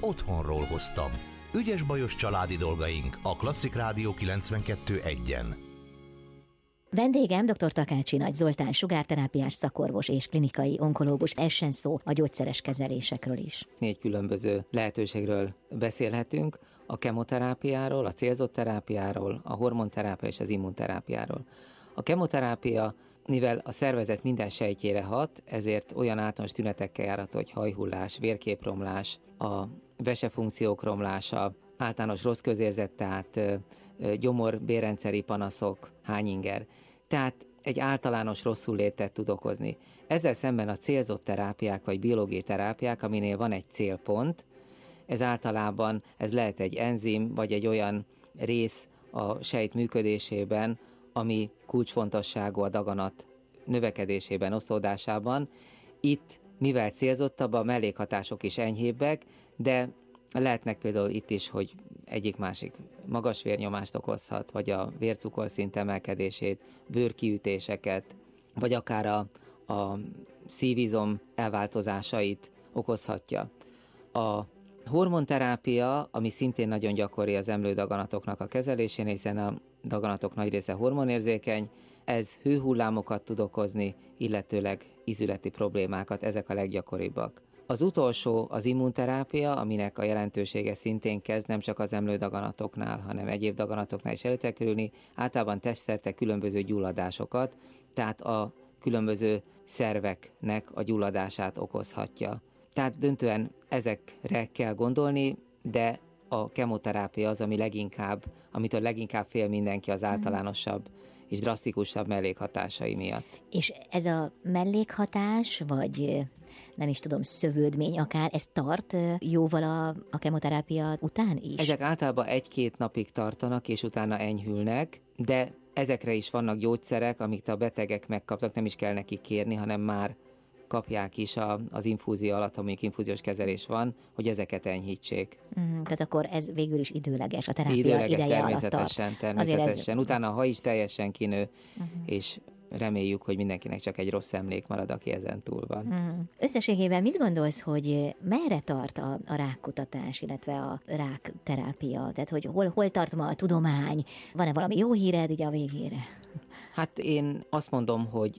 otthonról hoztam. Ügyes-bajos családi dolgaink a Klasszik Rádió 92.1-en. Vendégem dr. Takácsi Nagy Zoltán, sugárterápiás szakorvos és klinikai onkológus. Essen szó a gyógyszeres kezelésekről is. 4 különböző lehetőségről beszélhetünk, a kemoterápiáról, a célzott terápiáról, a hormonterápia és az immunterápiáról. A kemoterápia, mivel a szervezet minden sejtjére hat, ezért olyan általános tünetekkel járható, hogy hajhullás, vérképromlás, a vesefunkciók romlása, általános rossz közérzet, tehát gyomor-bérrendszeri panaszok, hányinger. Tehát egy általános rosszullétet tud okozni. Ezzel szemben a célzott terápiák vagy biológiai terápiák, aminél van egy célpont, ez általában lehet egy enzim, vagy egy olyan rész a sejt működésében, ami kulcsfontosságú a daganat növekedésében, osztódásában. Itt, mivel célzottabb, a mellékhatások is enyhébbek, de lehetnek például itt is, hogy egyik-másik magas vérnyomást okozhat, vagy a vércukorszint emelkedését, bőrkiütéseket, vagy akár a szívizom elváltozásait okozhatja. A hormonterápia, ami szintén nagyon gyakori az emlődaganatoknak a kezelésén, hiszen a daganatok nagy része hormonérzékeny, ez hőhullámokat tud okozni, illetőleg ízületi problémákat, ezek a leggyakoribbak. Az utolsó az immunterápia, aminek a jelentősége szintén kezd nem csak az emlődaganatoknál, hanem egyéb daganatoknál is előkerülni, általában testszerte különböző gyulladásokat, tehát a különböző szerveknek a gyulladását okozhatja. Tehát döntően ezekre kell gondolni, de a kemoterápia az, amitől leginkább fél mindenki, az általánosabb és drasztikusabb mellékhatásai miatt. És ez a mellékhatás, vagy nem is tudom, szövődmény akár, ez tart jóval a kemoterápia után is? Ezek általában 1-2 napig tartanak, és utána enyhülnek, de ezekre is vannak gyógyszerek, amit a betegek megkapnak, nem is kell nekik kérni, hanem már kapják is az infúzió alatt, amelyik infúziós kezelés van, hogy ezeket enyhítsék. Tehát akkor ez végül is időleges, a terápia időleges, ideje természetesen, természetesen. Utána a haj is teljesen kinő, és reméljük, hogy mindenkinek csak egy rossz emlék marad, aki ezen túl van. Összességében mit gondolsz, hogy merre tart a rákkutatás, illetve a rákterápia? Tehát, hogy hol tart ma a tudomány? Van-e valami jó híred így a végére? Hát én azt mondom, hogy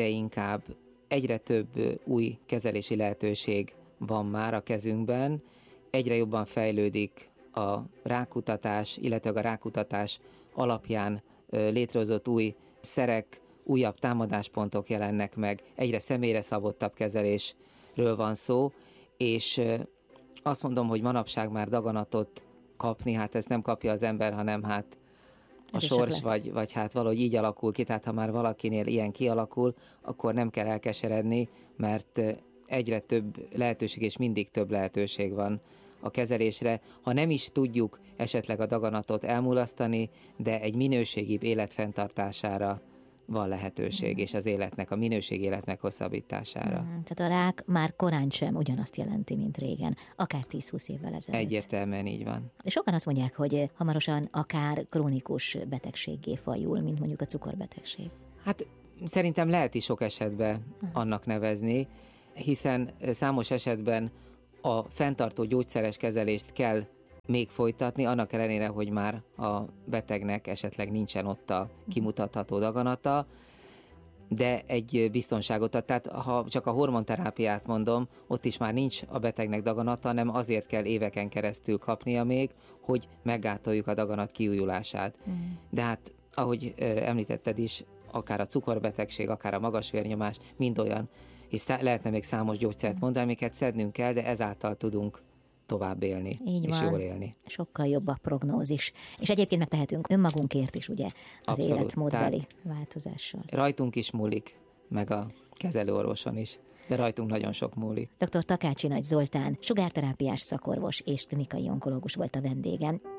egyre több új kezelési lehetőség van már a kezünkben, egyre jobban fejlődik a rákkutatás, illetve a rákkutatás alapján létrehozott új szerek, újabb támadáspontok jelennek meg, egyre személyre szabottabb kezelésről van szó, és azt mondom, hogy manapság már daganatot kapni, hát ezt nem kapja az ember, hanem hát a sors, vagy hát valahogy így alakul ki, tehát ha már valakinél ilyen kialakul, akkor nem kell elkeseredni, mert egyre több lehetőség, és mindig több lehetőség van a kezelésre. Ha nem is tudjuk esetleg a daganatot elmulasztani, de egy minőségibb életfenntartására van lehetőség, és az életnek, a minőség meghosszabbítására. Tehát a rák már korán sem ugyanazt jelenti, mint régen, akár 10-20 évvel ezelőtt. Egyértelműen így van. Sokan azt mondják, hogy hamarosan akár krónikus betegséggé fajul, mint mondjuk a cukorbetegség. Hát szerintem lehet is sok esetben annak nevezni, hiszen számos esetben a fenntartó gyógyszeres kezelést kell még folytatni, annak ellenére, hogy már a betegnek esetleg nincsen ott a kimutatható daganata, de egy biztonságot ad. Tehát ha csak a hormonterápiát mondom, ott is már nincs a betegnek daganata, hanem azért kell éveken keresztül kapnia még, hogy meggátoljuk a daganat kiújulását. De hát, ahogy említetted is, akár a cukorbetegség, akár a magas vérnyomás, mind olyan, és lehetne még számos gyógyszert mondani, amiket szednünk kell, de ezáltal tudunk tovább élni, így és van. jól élni. Sokkal jobb a prognózis. És egyébként megtehetünk önmagunkért is, ugye, az abszolút, életmódbeli változással. Rajtunk is múlik, meg a kezelőorvoson is, de rajtunk nagyon sok múlik. Dr. Takácsi Nagy Zoltán, sugárterápiás szakorvos és klinikai onkológus volt a vendégem.